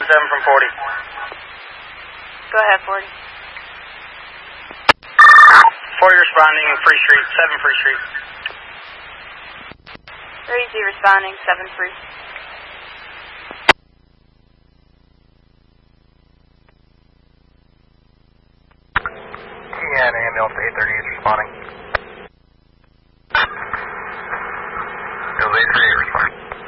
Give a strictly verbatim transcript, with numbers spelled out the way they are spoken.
seven from forty. Go ahead, forty. forty responding, Free Street, seven Free Street. Crazy responding, seven Free. T N ambulance eight thirty is responding.